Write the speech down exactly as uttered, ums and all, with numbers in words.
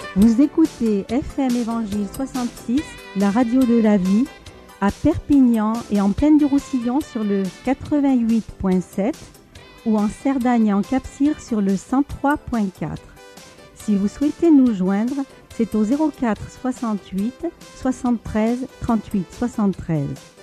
Vous écoutez F M Évangile soixante-six, la radio de la vie, à Perpignan et en Plaine du Roussillon sur le quatre-vingt-huit virgule sept ou en Cerdagne et en Cap-Cire sur le cent trois virgule quatre. Si vous souhaitez nous joindre, c'est au zéro quatre soixante-huit soixante-treize trente-huit soixante-treize.